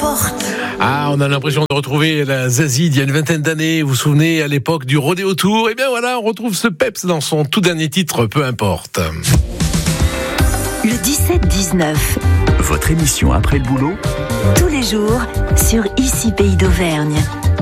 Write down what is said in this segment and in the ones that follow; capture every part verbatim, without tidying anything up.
importe. Ah, on a l'impression de retrouver la Zazie d'il y a une vingtaine d'années. Vous vous souvenez, à l'époque du Rodéo Tour? Eh bien voilà, on retrouve ce peps dans son tout dernier titre, Peu importe. Le dix-sept dix-neuf. Votre émission après le boulot? Tous les jours sur Ici Pays d'Auvergne.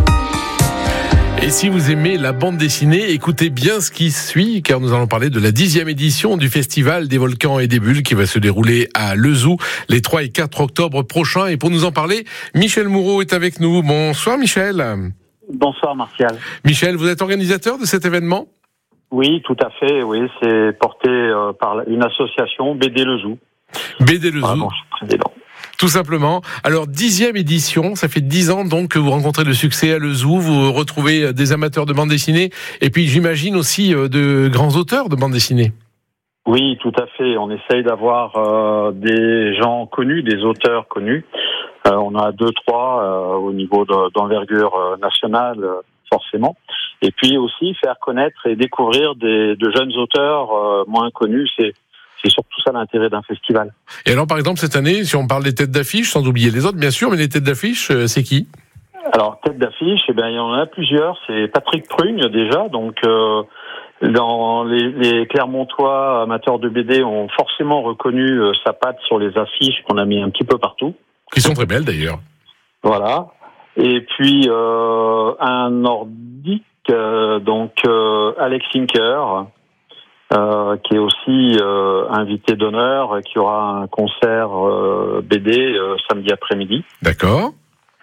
Et si vous aimez la bande dessinée, écoutez bien ce qui suit, car nous allons parler de la dixième édition du Festival des volcans et des bulles qui va se dérouler à Lezoux les trois et quatre octobre prochains. Et pour nous en parler, Michel Moureau est avec nous. Bonsoir Michel. Bonsoir Martial. Michel, vous êtes organisateur de cet événement ? Oui, tout à fait. Oui, c'est porté euh, par une association, B D Lezoux. B D Lezoux. Ah, bon, je suis président. Tout simplement. Alors, dixième édition, ça fait dix ans donc que vous rencontrez le succès à Lezoux, vous retrouvez des amateurs de bande dessinée, et puis j'imagine aussi de grands auteurs de bande dessinée. Oui, tout à fait. On essaye d'avoir euh, des gens connus, des auteurs connus. Euh, on a deux, trois euh, au niveau de, d'envergure euh, nationale, euh, forcément. Et puis aussi faire connaître et découvrir des, de jeunes auteurs euh, moins connus. C'est C'est surtout ça l'intérêt d'un festival. Et alors, par exemple, cette année, si on parle des têtes d'affiche, sans oublier les autres, bien sûr, mais les têtes d'affiche, c'est qui ? Alors, tête d'affiche, eh bien, il y en a plusieurs. C'est Patrick Prugne, déjà. Donc, euh, dans les, les Clermontois amateurs de B D ont forcément reconnu euh, sa patte sur les affiches qu'on a mis un petit peu partout. Qui sont très belles, d'ailleurs. Voilà. Et puis, euh, un nordique, euh, donc euh, Alex Sinker, Euh, qui est aussi euh, invité d'honneur, qui aura un concert euh, B D euh, samedi après-midi. D'accord.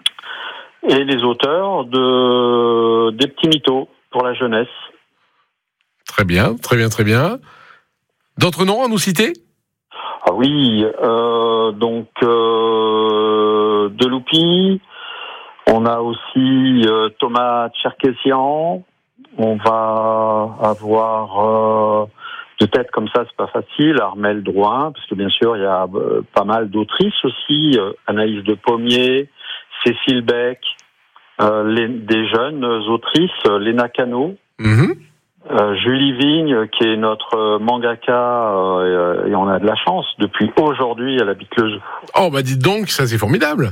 Et les auteurs de des petits mythos pour la jeunesse. Très bien, très bien, très bien. D'autres noms à nous citer ? Ah oui, euh, donc euh, Deloupi. On a aussi euh, Thomas Tcherkessian. On va avoir euh, de tête comme ça, c'est pas facile. Armelle Drouin, parce que bien sûr il y a euh, pas mal d'autrices aussi. Euh, Anaïs de Pommier, Cécile Beck, euh, les, des jeunes autrices, euh, Léna Cano, mm-hmm. euh, Julie Vigne, qui est notre mangaka, euh, et on a de la chance. Depuis aujourd'hui, elle habite Lezoux. Oh bah dites donc, ça c'est formidable.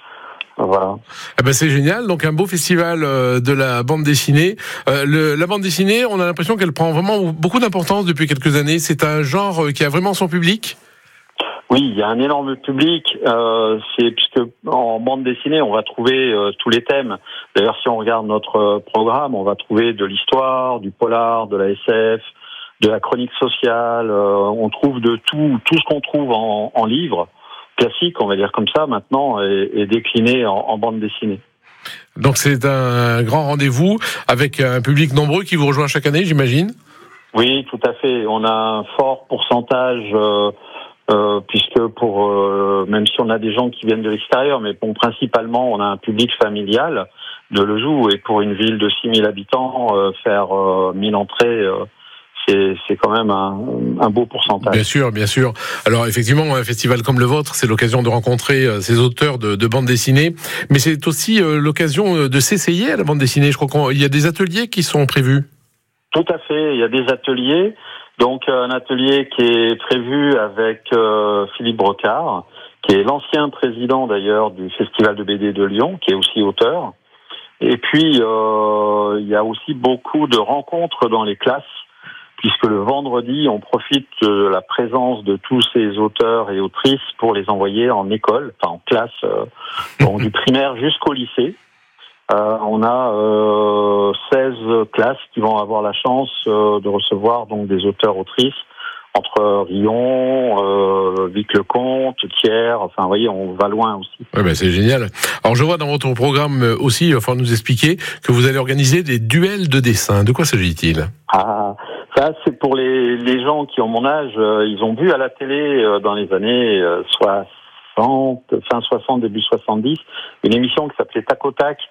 Voilà. Eh ben c'est génial, donc un beau festival euh, de la bande dessinée. Euh, le, la bande dessinée, on a l'impression qu'elle prend vraiment beaucoup d'importance depuis quelques années. C'est un genre qui a vraiment son public. Oui, il y a un énorme public. Euh, c'est puisque en bande dessinée, on va trouver euh, tous les thèmes. D'ailleurs, si on regarde notre programme, on va trouver de l'histoire, du polar, de la S F, de la chronique sociale. Euh, on trouve de tout, tout ce qu'on trouve en, en livre classique, on va dire comme ça, maintenant, est, est décliné en, en bande dessinée. Donc c'est un grand rendez-vous avec un public nombreux qui vous rejoint chaque année, j'imagine ? Oui, tout à fait. On a un fort pourcentage, euh, euh, puisque pour euh, même si on a des gens qui viennent de l'extérieur, mais bon, principalement, on a un public familial de Lezoux, et pour une ville de six mille habitants, euh, faire euh, mille entrées... Euh, C'est, c'est quand même un, un beau pourcentage. Bien sûr, bien sûr. Alors effectivement, un festival comme le vôtre, c'est l'occasion de rencontrer euh, ces auteurs de, de bande dessinée, mais c'est aussi euh, l'occasion de s'essayer à la bande dessinée. Je crois qu'il y a des ateliers qui sont prévus. Tout à fait, il y a des ateliers. Donc un atelier qui est prévu avec euh, Philippe Brocard, qui est l'ancien président d'ailleurs du Festival de B D de Lyon, qui est aussi auteur. Et puis euh, il y a aussi beaucoup de rencontres dans les classes, puisque le vendredi, on profite de la présence de tous ces auteurs et autrices pour les envoyer en école, enfin en classe, euh, donc du primaire jusqu'au lycée. Euh, on a euh, seize classes qui vont avoir la chance euh, de recevoir donc des auteurs-autrices entre Rion, euh, Vic-le-Comte, Thiers, enfin, vous voyez, on va loin aussi. Ouais, ben, c'est génial. Alors, je vois dans votre programme aussi, il va falloir nous expliquer que vous allez organiser des duels de dessin. De quoi s'agit-il ? Ah, ça, c'est pour les, les gens qui ont mon âge. Euh, ils ont vu à la télé, euh, dans les années euh, soixante, fin soixante, début soixante-dix, une émission qui s'appelait Tac au Tac.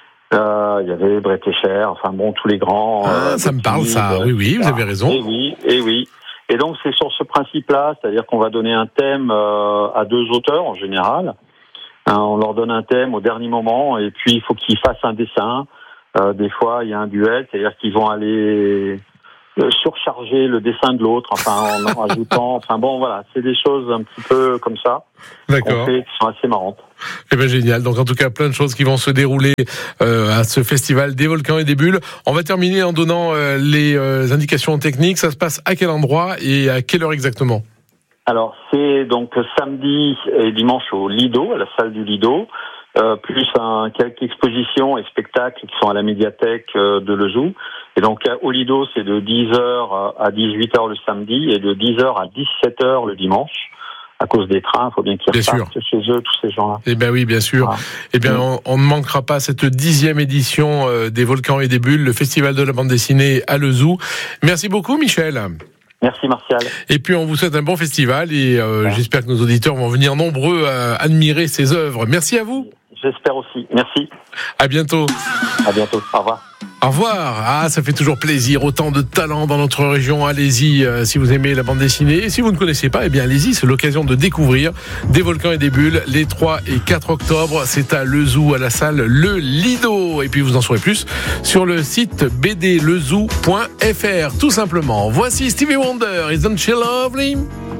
Euh, il y avait Brett Escher, enfin bon, tous les grands. Ah, euh, ça me parle, ça. euh, Oui, oui, vous avez raison. Et oui, et oui. Et donc, c'est sur ce principe-là, c'est-à-dire qu'on va donner un thème euh, à deux auteurs, en général. Hein, on leur donne un thème au dernier moment, et puis il faut qu'ils fassent un dessin. Euh, des fois, il y a un duel, c'est-à-dire qu'ils vont aller euh, surcharger le dessin de l'autre, enfin en en rajoutant, enfin bon voilà, c'est des choses un petit peu comme ça. D'accord. Qu'on fait, qui sont assez marrantes. Eh ben génial. Donc en tout cas plein de choses qui vont se dérouler euh, à ce festival des volcans et des bulles. On va terminer en donnant euh, les euh, indications techniques. Ça se passe à quel endroit et à quelle heure exactement? Alors c'est donc samedi et dimanche au Lido, à la salle du Lido, euh, plus un, quelques expositions et spectacles qui sont à la médiathèque euh, de Lezou. Et donc au Lido c'est de dix heures à dix-huit heures le samedi et de dix heures à dix-sept heures le dimanche. À cause des trains, il faut bien qu'ils repartent chez eux, tous ces gens-là. Eh ben oui, bien sûr. Ah. Eh bien, mmh. on, on ne manquera pas cette dixième édition euh, des Volcans et des Bulles, le festival de la bande dessinée à Lezou. Merci beaucoup, Michel. Merci, Martial. Et puis, on vous souhaite un bon festival et euh, ouais. j'espère que nos auditeurs vont venir nombreux à admirer ces œuvres. Merci à vous. J'espère aussi. Merci. À bientôt. À bientôt. Au revoir. Au revoir. Ah, ça fait toujours plaisir. Autant de talents dans notre région. Allez-y, euh, si vous aimez la bande dessinée. Et si vous ne connaissez pas, eh bien, allez-y. C'est l'occasion de découvrir des Volcans et des Bulles les trois et quatre octobre. C'est à Lezou, à la salle Le Lido. Et puis, vous en saurez plus sur le site b d lezou point f r, tout simplement. Voici Stevie Wonder. Isn't she lovely?